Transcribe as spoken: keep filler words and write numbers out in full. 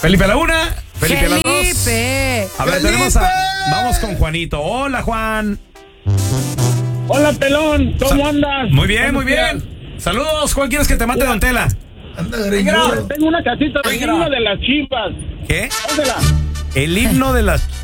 Felipe a la una, Felipe a las dos. Felipe. A ver, Felipe. tenemos a... Vamos con Juanito. Hola, Juan. Hola, pelón, ¿cómo Sa- andas? Muy bien, muy Buenos bien. Saludos, Juan. ¿Quieres que te mate Don Tela? Anda días. greñudo. Tengo una casita de himno de las chivas. ¿Qué? Pónsela. El himno de las...